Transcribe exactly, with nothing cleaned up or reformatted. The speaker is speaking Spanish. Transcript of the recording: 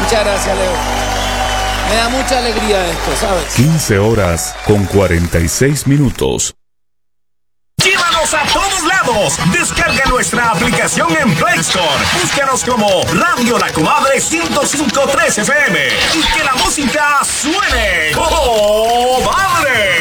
Muchas gracias, Leo. Me da mucha alegría esto, ¿sabes? quince horas con cuarenta y seis minutos. ¡Llévanos a todos lados! Descarga nuestra aplicación en Play Store. Búscanos como Radio La Comadre ciento cinco punto tres F M. Y que la música suene. ¡Oh, madre!